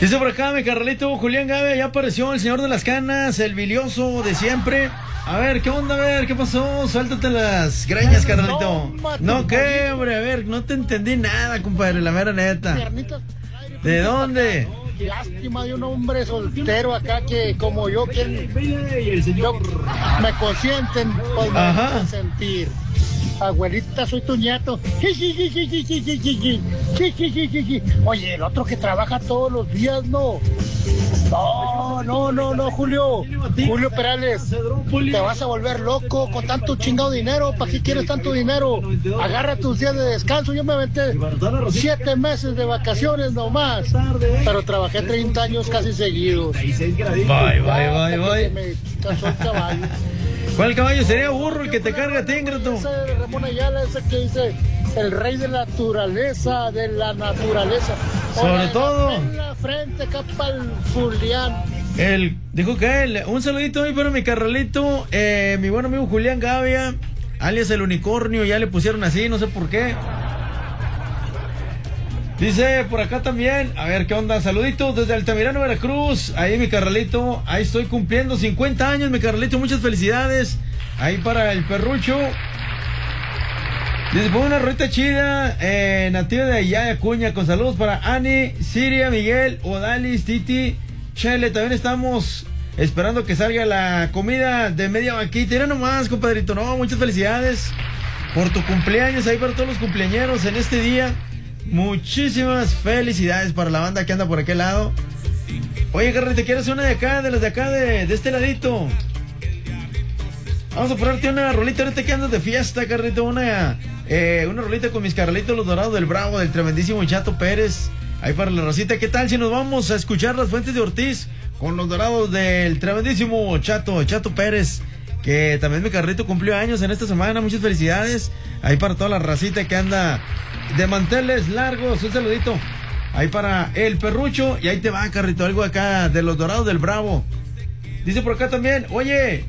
Dice por acá mi carnalito Julián Gavia, ya apareció el señor de las canas, el bilioso de siempre. A ver, ¿qué onda? A ver, ¿qué pasó? Suéltate las greñas, carnalito. No, ¿qué, hombre? A ver, no te entendí nada, compadre, la mera neta. ¿De dónde? Lástima de un hombre soltero acá que como yo, que me consienten, pues me hacen sentir. Abuelita, soy tu nieto. Oye, el otro que trabaja todos los días, no, Julio Perales, te vas a volver loco con tanto chingado dinero. ¿Para qué quieres tanto dinero? Agarra tus días de descanso. Yo me aventé 7 meses de vacaciones nomás, pero trabajé 30 años casi seguidos. Bye. Me cansó el caballo. ¿Cuál caballo? Sería burro el que te carga a ti, ingrato. Ese Ramón Ayala, ese que dice el rey de la naturaleza, Sobre todo. En la frente, capa el Julián. Dijo que un saludito ahí para mi carnalito, mi buen amigo Julián Gavia, alias el unicornio, ya le pusieron así, no sé por qué. Dice por acá también, a ver qué onda, saluditos desde Altamirano, Veracruz. Ahí mi carnalito, ahí estoy cumpliendo 50 años, mi carnalito, muchas felicidades. Ahí para el perrucho. Dice, pon una rolita chida, nativa de allá de Acuña, con saludos para Ani, Siria, Miguel, Odalis, Titi, Chele. También estamos esperando que salga la comida de media vaquita. Mira nomás, compadrito, no, muchas felicidades por tu cumpleaños, ahí para todos los cumpleañeros en este día. Muchísimas felicidades para la banda que anda por aquel lado. Oye, carnal, ¿te quieres una de acá, de las de acá, de este ladito? Vamos a ponerte una rolita ahorita que andas de fiesta, carnalito. Una rolita con mis carnalitos, los Dorados del Bravo, del tremendísimo Chato Pérez. Ahí para la racita, ¿qué tal si nos vamos a escuchar las Fuentes de Ortiz con los Dorados del tremendísimo Chato Pérez? Que también mi carnalito cumplió años en esta semana. Muchas felicidades. Ahí para toda la racita que anda de manteles largos, un saludito. Ahí para el perrucho. Y ahí te va, carrito, algo acá de los Dorados del Bravo. Dice por acá también, oye,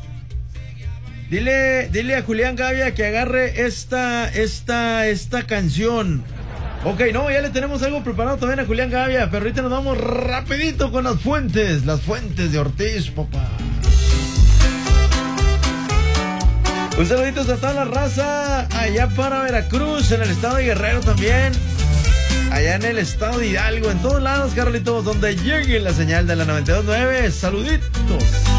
dile a Julián Gavia que agarre esta canción. Ok, no, ya le tenemos algo preparado también a Julián Gavia, pero ahorita nos vamos rapidito con las Fuentes de Ortiz, papá. Un saludito a toda la raza allá para Veracruz, en el estado de Guerrero también, allá en el estado de Hidalgo, en todos lados, Carlitos, donde llegue la señal de la 92.9. Saluditos.